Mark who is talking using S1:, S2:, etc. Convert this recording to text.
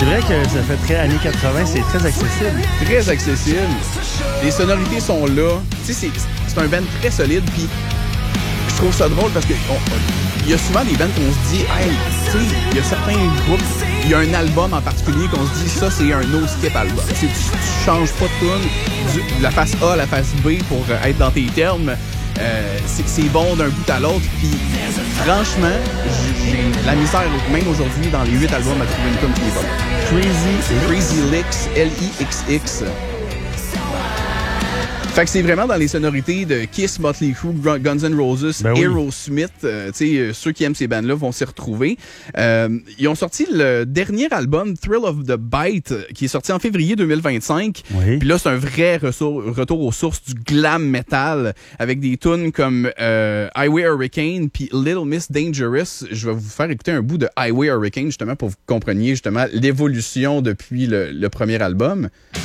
S1: C'est vrai que ça fait très années 80, c'est très accessible.
S2: Très accessible. Les sonorités sont là. Tu sais, c'est un band très solide, puis je trouve ça drôle parce que il y a souvent des bands qu'on se dit, hey, tu sais, il y a certains groupes, il y a un album en particulier qu'on se dit, ça, c'est un no-skip album. Tu changes pas de tune de la face A à la face B pour être dans tes termes. C'est bon d'un bout à l'autre. Puis, franchement, j'ai la misère, même aujourd'hui, dans les 8 albums, à trouver une tune qui est bonne. Crazy Lixx, L-I-X-X. Fait que c'est vraiment dans les sonorités de Kiss, Motley Crue, Guns N' Roses, Aerosmith. Ceux qui aiment ces bandes-là vont s'y retrouver. Ils ont sorti le dernier album, Thrill of the Bite, qui est sorti en février 2025.
S1: Oui.
S2: Puis là, c'est un vrai retour aux sources du glam metal avec des tunes comme Highway Hurricane puis Little Miss Dangerous. Je vais vous faire écouter un bout de Highway Hurricane justement pour que vous compreniez justement l'évolution depuis le premier album.